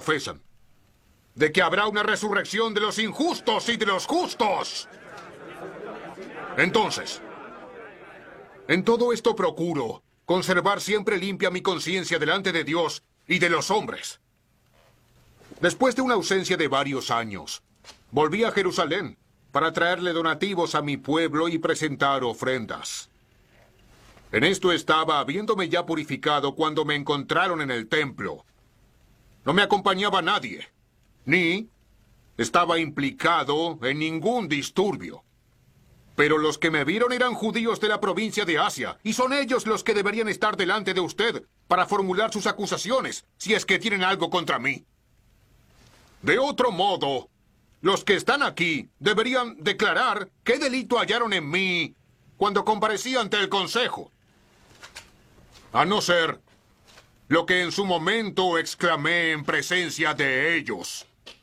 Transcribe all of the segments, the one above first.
profesan, de que habrá una resurrección de los injustos y de los justos. Entonces, en todo esto procuro conservar siempre limpia mi conciencia delante de Dios y de los hombres. Después de una ausencia de varios años, volví a Jerusalén para traerle donativos a mi pueblo y presentar ofrendas. En esto estaba, habiéndome ya purificado, cuando me encontraron en el templo. No me acompañaba nadie, ni estaba implicado en ningún disturbio. Pero los que me vieron eran judíos de la provincia de Asia, y son ellos los que deberían estar delante de usted para formular sus acusaciones, si es que tienen algo contra mí. De otro modo, los que están aquí deberían declarar qué delito hallaron en mí cuando comparecí ante el consejo. A no ser lo que en su momento exclamé en presencia de ellos.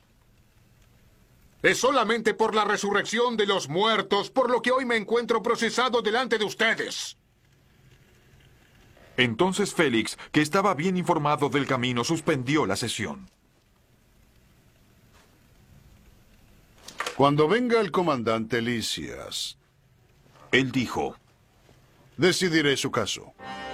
Es solamente por la resurrección de los muertos por lo que hoy me encuentro procesado delante de ustedes. Entonces Félix, que estaba bien informado del camino, suspendió la sesión. Cuando venga el comandante Lisias, Él dijo: decidiré su caso.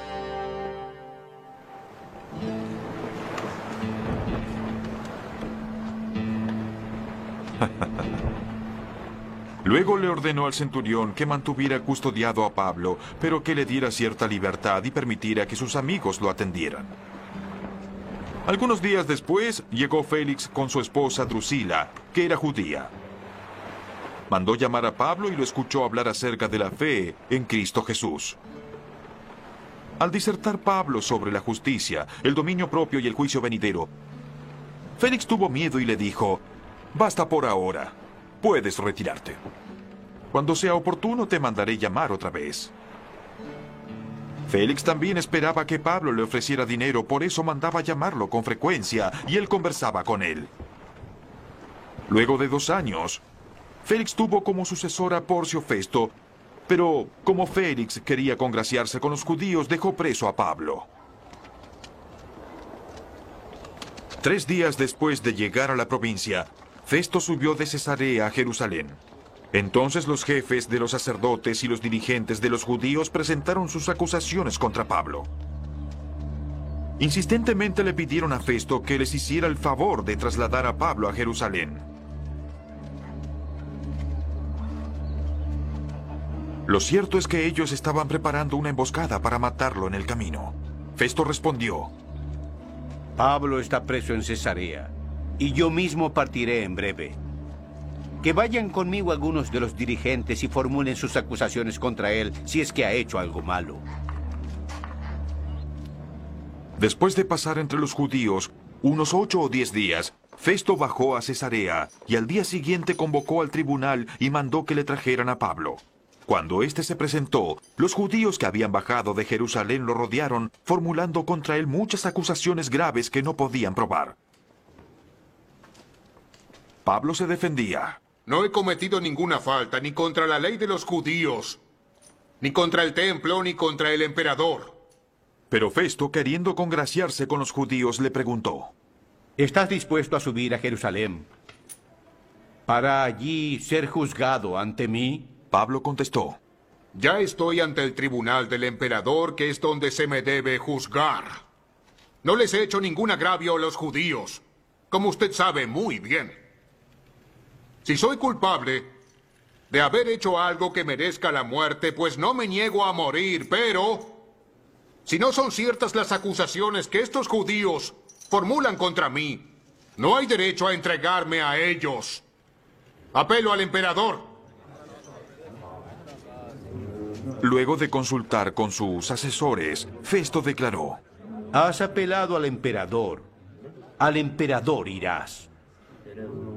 Luego le ordenó al centurión que mantuviera custodiado a Pablo, pero que le diera cierta libertad y permitiera que sus amigos lo atendieran. Algunos días después llegó Félix con su esposa Drusila, que era judía. Mandó llamar a Pablo y lo escuchó hablar acerca de la fe en Cristo Jesús. Al disertar Pablo sobre la justicia, el dominio propio y el juicio venidero, Félix tuvo miedo y le dijo: «Basta por ahora. Puedes retirarte. Cuando sea oportuno te mandaré llamar otra vez». Félix también esperaba que Pablo le ofreciera dinero, por eso mandaba llamarlo con frecuencia y él conversaba con él. Luego de 2 años, Félix tuvo como sucesor a Porcio Festo, pero como Félix quería congraciarse con los judíos, dejó preso a Pablo. 3 días después de llegar a la provincia, Festo subió de Cesarea a Jerusalén. Entonces los jefes de los sacerdotes y los dirigentes de los judíos presentaron sus acusaciones contra Pablo. Insistentemente le pidieron a Festo que les hiciera el favor de trasladar a Pablo a Jerusalén. Lo cierto es que ellos estaban preparando una emboscada para matarlo en el camino. Festo respondió: Pablo está preso en Cesarea, y yo mismo partiré en breve. Que vayan conmigo algunos de los dirigentes y formulen sus acusaciones contra él si es que ha hecho algo malo. Después de pasar entre los judíos unos 8 o 10 días, Festo bajó a Cesarea y al día siguiente convocó al tribunal y mandó que le trajeran a Pablo. Cuando éste se presentó, los judíos que habían bajado de Jerusalén lo rodearon, formulando contra él muchas acusaciones graves que no podían probar. Pablo se defendía: No he cometido ninguna falta, ni contra la ley de los judíos, ni contra el templo, ni contra el emperador. Pero Festo, queriendo congraciarse con los judíos, le preguntó: ¿Estás dispuesto a subir a Jerusalén para allí ser juzgado ante mí? Pablo contestó: Ya estoy ante el tribunal del emperador, que es donde se me debe juzgar. No les he hecho ningún agravio a los judíos, como usted sabe muy bien. Si soy culpable de haber hecho algo que merezca la muerte, pues no me niego a morir, pero si no son ciertas las acusaciones que estos judíos formulan contra mí, no hay derecho a entregarme a ellos. Apelo al emperador. Luego de consultar con sus asesores, Festo declaró: Has apelado al emperador. Al emperador irás.